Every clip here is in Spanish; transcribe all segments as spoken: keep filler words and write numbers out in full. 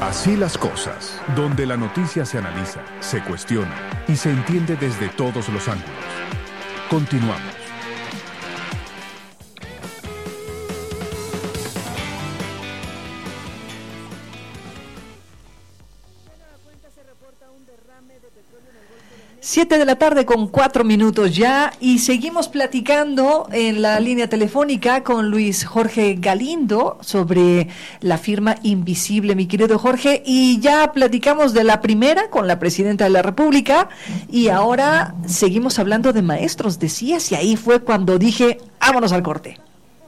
Así las cosas, donde la noticia se analiza, se cuestiona y se entiende desde todos los ángulos. Continuamos. Siete de la tarde con cuatro minutos ya y seguimos platicando en la línea telefónica con Luis Jorge Galindo sobre la firma invisible, mi querido Jorge, y ya platicamos de la primera con la presidenta de la República y ahora seguimos hablando de maestros, decías, y ahí fue cuando dije, vámonos al corte.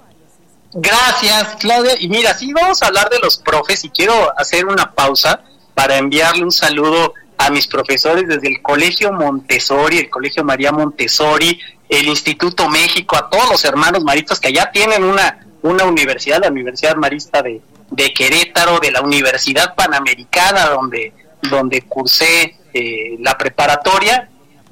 Gracias, Claudia, y mira, sí, vamos a hablar de los profes y quiero hacer una pausa para enviarle un saludo a mis profesores desde el Colegio Montessori, el Colegio María Montessori, el Instituto México, a todos los hermanos maristas que allá tienen una, una universidad, la Universidad Marista de, de Querétaro, de la Universidad Panamericana, donde, donde cursé eh, la preparatoria.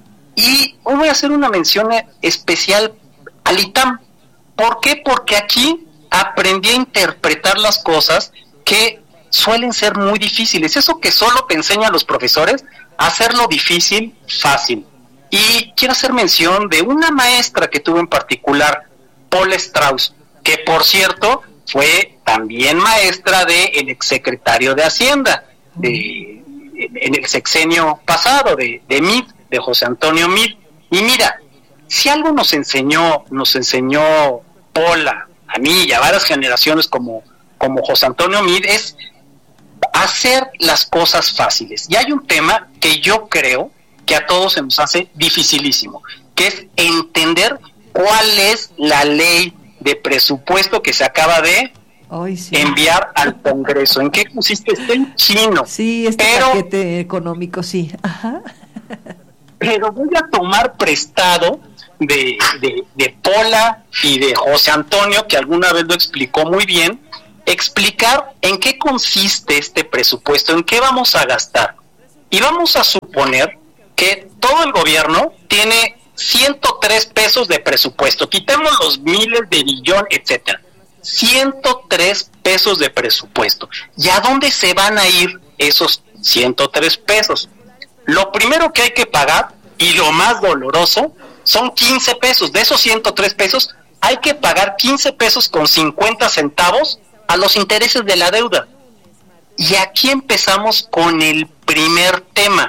Y hoy voy a hacer una mención especial al I T A M. ¿Por qué? Porque aquí aprendí a interpretar las cosas que suelen ser muy difíciles. Eso que solo te enseñan los profesores, hacerlo difícil, fácil. Y quiero hacer mención de una maestra que tuve en particular, Paula Strauss, que por cierto fue también maestra del exsecretario de Hacienda de, en el sexenio pasado, de, de Meade, de José Antonio Meade. Y mira, si algo nos enseñó, nos enseñó Paula, a mí y a varias generaciones como, como José Antonio Meade, es hacer las cosas fáciles. Y hay un tema que yo creo que a todos se nos hace dificilísimo, que es entender cuál es la ley de presupuesto que se acaba de Ay, sí. enviar al Congreso. ¿En qué consiste? Está en chino. Sí, este pero, paquete económico, sí. Ajá. Pero voy a tomar prestado de, de, de Paula y de José Antonio, que alguna vez lo explicó muy bien, explicar en qué consiste este presupuesto, en qué vamos a gastar. Y vamos a suponer que todo el gobierno tiene ciento tres pesos de presupuesto, quitemos los miles de billones, etcétera. ciento tres pesos de presupuesto. ¿Y a dónde se van a ir esos ciento tres pesos? Lo primero que hay que pagar, y lo más doloroso, son quince pesos. De esos ciento tres pesos, hay que pagar quince pesos con cincuenta centavos a los intereses de la deuda. Y aquí empezamos con el primer tema.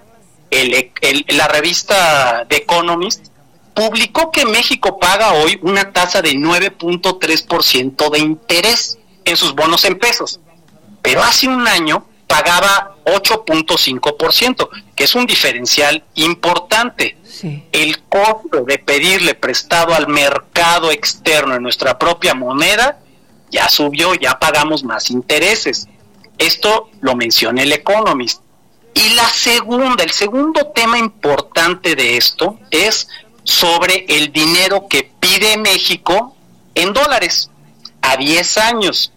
El, el, la revista The Economist publicó que México paga hoy una tasa de nueve punto tres por ciento de interés en sus bonos en pesos, pero hace un año pagaba ocho punto cinco por ciento, que es un diferencial importante. Sí. El costo de pedirle prestado al mercado externo en nuestra propia moneda ya subió, ya pagamos más intereses. Esto lo menciona el Economist. Y la segunda, el segundo tema importante de esto es sobre el dinero que pide México en dólares a diez años.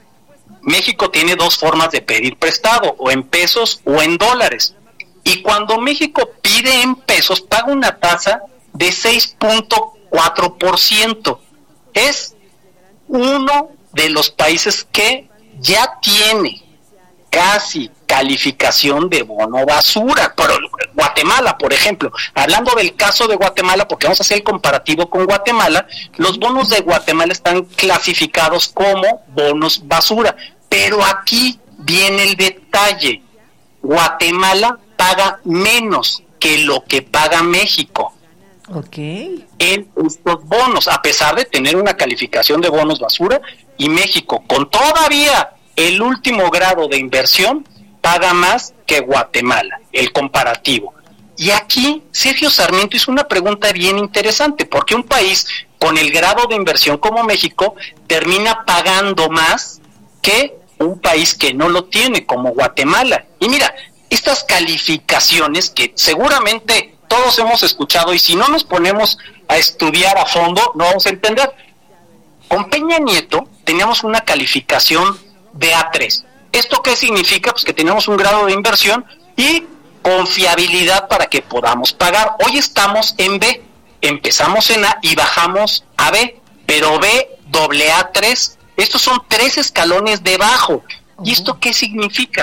México tiene dos formas de pedir prestado, o en pesos o en dólares. Y cuando México pide en pesos, paga una tasa de seis punto cuatro por ciento. Es uno de los países que ya tiene casi calificación de bono basura. Pero Guatemala, por ejemplo, hablando del caso de Guatemala, porque vamos a hacer el comparativo con Guatemala, los bonos de Guatemala están clasificados como bonos basura. Pero aquí viene el detalle. Guatemala paga menos que lo que paga México. Okay. En estos bonos, a pesar de tener una calificación de bonos basura, y México, con todavía el último grado de inversión, paga más que Guatemala, el comparativo. Y aquí Sergio Sarmiento hizo una pregunta bien interesante, porque un país con el grado de inversión como México termina pagando más que un país que no lo tiene, como Guatemala. Y mira, estas calificaciones que seguramente todos hemos escuchado, y si no nos ponemos a estudiar a fondo, no vamos a entender. Con Peña Nieto teníamos una calificación de A tres. ¿Esto qué significa? Pues que tenemos un grado de inversión y confiabilidad para que podamos pagar. Hoy estamos en B, empezamos en A y bajamos a B, pero B doble A tres, estos son tres escalones debajo. ¿Y esto qué significa?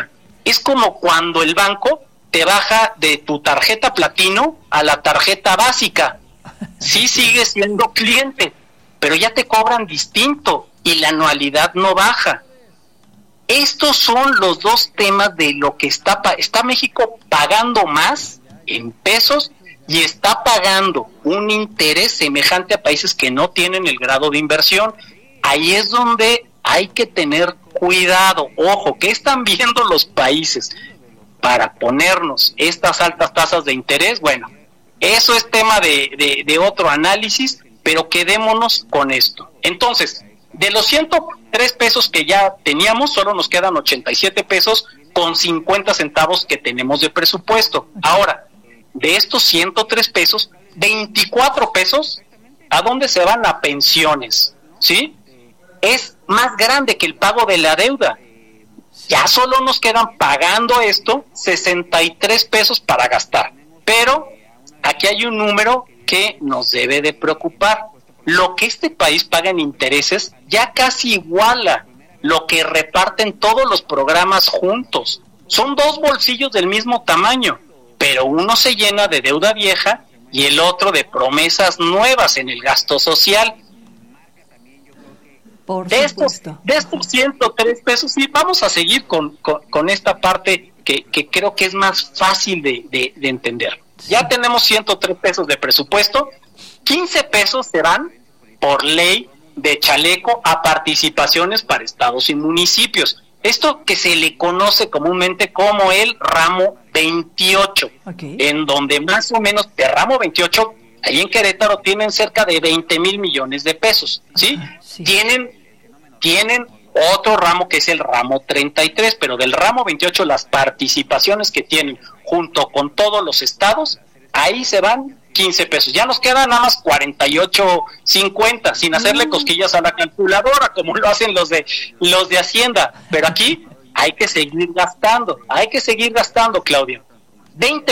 Es como cuando el banco te baja de tu tarjeta platino a la tarjeta básica. Sí sigues siendo cliente, pero ya te cobran distinto y la anualidad no baja. Estos son los dos temas de lo que está, está México pagando más en pesos y está pagando un interés semejante a países que no tienen el grado de inversión. Ahí es donde hay que tener cuidado. Ojo, ¿qué están viendo los países para ponernos estas altas tasas de interés? Bueno, eso es tema de, de, de otro análisis, pero quedémonos con esto. Entonces, de los ciento tres pesos que ya teníamos, solo nos quedan ochenta y siete pesos con cincuenta centavos que tenemos de presupuesto. Ahora, de estos ciento tres pesos, veinticuatro pesos, ¿a dónde se van? A pensiones, ¿sí? Es más grande que el pago de la deuda. Ya solo nos quedan, pagando esto, sesenta y tres pesos para gastar. Pero aquí hay un número que nos debe de preocupar. Lo que este país paga en intereses ya casi iguala lo que reparten todos los programas juntos. Son dos bolsillos del mismo tamaño, pero uno se llena de deuda vieja y el otro de promesas nuevas en el gasto social. Por de estos, de estos ciento tres pesos, sí, vamos a seguir con, con, con esta parte que, que creo que es más fácil de, de, de entender. Sí. Ya tenemos ciento tres pesos de presupuesto, quince pesos se van por ley de chaleco a participaciones para estados y municipios. Esto que se le conoce comúnmente como el ramo veintiocho, okay. En donde más o menos de ramo veintiocho, ahí en Querétaro tienen cerca de veinte mil millones de pesos, ¿sí? Sí. Tienen, tienen otro ramo que es el ramo treinta y tres, pero del ramo veintiocho las participaciones que tienen junto con todos los estados, ahí se van quince pesos. Ya nos quedan nada más cuarenta y ocho cincuenta, sin hacerle cosquillas a la calculadora, como lo hacen los de los de Hacienda. Pero aquí hay que seguir gastando, hay que seguir gastando, Claudia. veinte